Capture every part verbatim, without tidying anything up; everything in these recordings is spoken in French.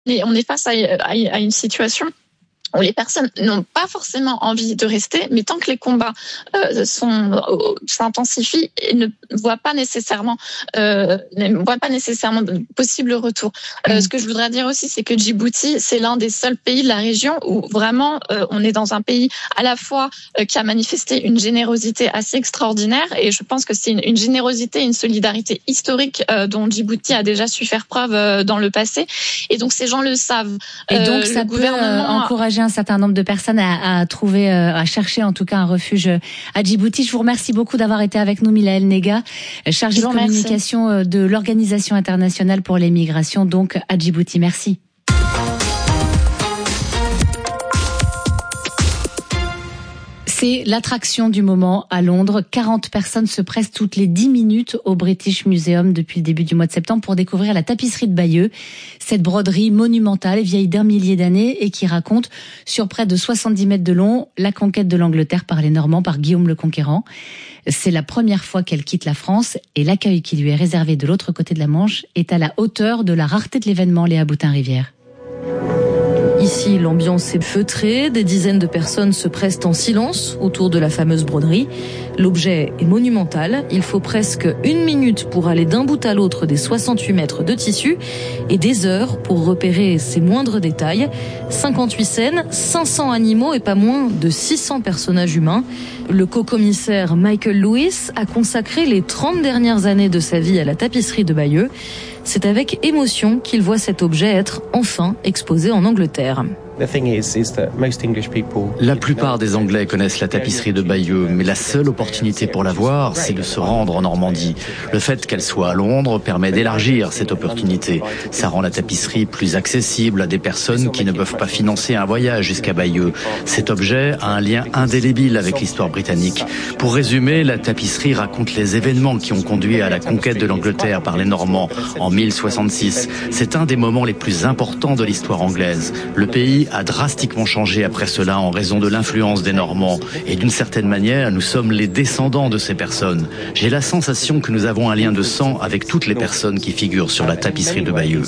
Et on est face à, à, à une situation où les personnes n'ont pas forcément envie de rester, mais tant que les combats euh, sont euh, s'intensifient, ils ne voient pas nécessairement, euh, ne voient pas nécessairement de possible retour. Euh, mmh. Ce que je voudrais dire aussi, c'est que Djibouti, c'est l'un des seuls pays de la région où vraiment euh, on est dans un pays à la fois euh, qui a manifesté une générosité assez extraordinaire, et je pense que c'est une, une générosité, une solidarité historique euh, dont Djibouti a déjà su faire preuve euh, dans le passé, et donc ces gens le savent. Et donc euh, ça peut gouvernement... encourager un certain nombre de personnes à, à trouver, à chercher en tout cas un refuge à Djibouti. Je vous remercie beaucoup d'avoir été avec nous, Milaëlle Nega, chargée de communication de l'Organisation internationale pour les migrations, donc à Djibouti. Merci. C'est l'attraction du moment à Londres. quarante personnes se pressent toutes les dix minutes au British Museum depuis le début du mois de septembre pour découvrir la tapisserie de Bayeux. Cette broderie monumentale, vieille d'un millier d'années et qui raconte, sur près de soixante-dix mètres de long, la conquête de l'Angleterre par les Normands, par Guillaume le Conquérant. C'est la première fois qu'elle quitte la France et l'accueil qui lui est réservé de l'autre côté de la Manche est à la hauteur de la rareté de l'événement. Léa Boutin-Rivière. Ici, l'ambiance est feutrée, des dizaines de personnes se pressent en silence autour de la fameuse broderie. L'objet est monumental, il faut presque une minute pour aller d'un bout à l'autre des soixante-huit mètres de tissu et des heures pour repérer ses moindres détails. cinquante-huit scènes, cinq cents animaux et pas moins de six cents personnages humains. Le co-commissaire Michael Lewis a consacré les trente dernières années de sa vie à la tapisserie de Bayeux. C'est avec émotion qu'il voit cet objet être enfin exposé en Angleterre. La plupart des Anglais connaissent la tapisserie de Bayeux, mais la seule opportunité pour la voir, c'est de se rendre en Normandie. Le fait qu'elle soit à Londres permet d'élargir cette opportunité. Ça rend la tapisserie plus accessible à des personnes qui ne peuvent pas financer un voyage jusqu'à Bayeux. Cet objet a un lien indélébile avec l'histoire britannique. Pour résumer, la tapisserie raconte les événements qui ont conduit à la conquête de l'Angleterre par les Normands en mille soixante-six. C'est un des moments les plus importants de l'histoire anglaise. Le pays a drastiquement changé après cela en raison de l'influence des Normands. Et d'une certaine manière, nous sommes les descendants de ces personnes. J'ai la sensation que nous avons un lien de sang avec toutes les personnes qui figurent sur la tapisserie de Bayeux.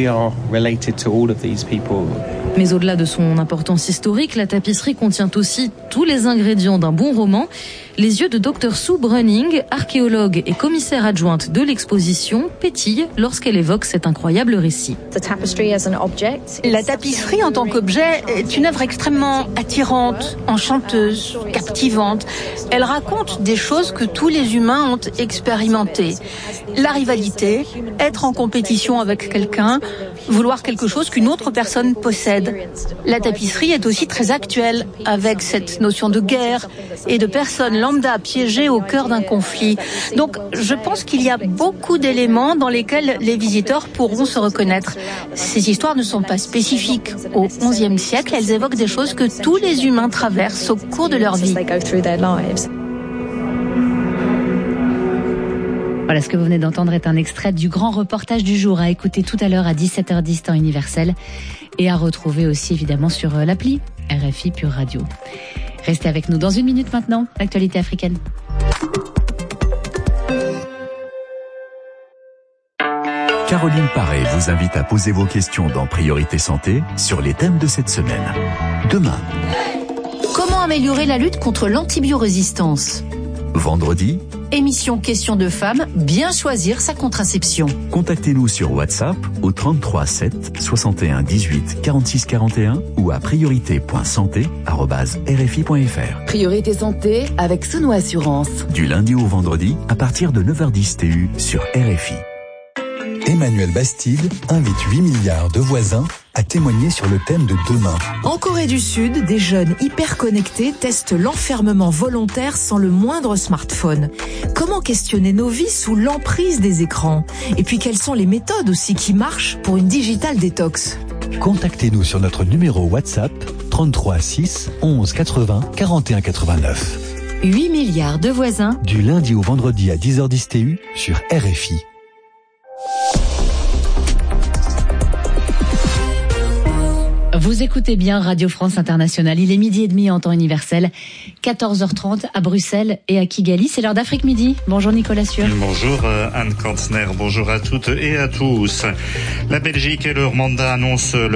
Mais au-delà de son importance historique, la tapisserie contient aussi tous les ingrédients d'un bon roman. Les yeux de Docteur Sue Brunning, archéologue et commissaire adjointe de l'exposition, pétillent lorsqu'elle évoque cet incroyable récit. La tapisserie en tant qu'objet est une œuvre extrêmement attirante, enchanteuse, captivante. Elle raconte des choses que tous les humains ont expérimentées. La rivalité, être en compétition avec quelqu'un, vouloir quelque chose qu'une autre personne possède. La tapisserie est aussi très actuelle, avec cette notion de guerre et de personnes lambda piégées au cœur d'un conflit. Donc, je pense qu'il y a beaucoup d'éléments dans lesquels les visiteurs pourront se reconnaître. Ces histoires ne sont pas spécifiques au onzième siècle, elles évoquent des choses que tous les humains traversent au cours de leur vie. Voilà, ce que vous venez d'entendre est un extrait du grand reportage du jour à écouter tout à l'heure à dix-sept heures dix temps universel et à retrouver aussi évidemment sur l'appli R F I Pure Radio. Restez avec nous dans une minute maintenant, l'actualité africaine. Caroline Paré vous invite à poser vos questions dans Priorité Santé sur les thèmes de cette semaine. Demain. Comment améliorer la lutte contre l'antibiorésistance ? Vendredi. Émission Questions de femmes, bien choisir sa contraception. Contactez-nous sur WhatsApp au trente-trois sept soixante et un dix-huit quarante-six quarante et un ou à priorité point santé arobase r f i point f r. Priorité Santé avec Souno Assurance. Du lundi au vendredi à partir de neuf heures dix T U sur R F I. Emmanuel Bastide invite huit milliards de voisins à témoigner sur le thème de demain. En Corée du Sud, des jeunes hyper connectés testent l'enfermement volontaire sans le moindre smartphone. Comment questionner nos vies sous l'emprise des écrans ? Et puis quelles sont les méthodes aussi qui marchent pour une digital détox ? Contactez-nous sur notre numéro WhatsApp trente-trois six onze quatre-vingts quarante et un quatre-vingt-neuf. huit milliards de voisins. Du lundi au vendredi à dix heures dix T U sur R F I. Vous écoutez bien Radio France Internationale. Il est midi et demi en temps universel, quatorze heures trente à Bruxelles et à Kigali. C'est l'heure d'Afrique Midi. Bonjour Nicolas Sueur. Bonjour Anne Kantner. Bonjour à toutes et à tous. La Belgique et le Rwanda annoncent le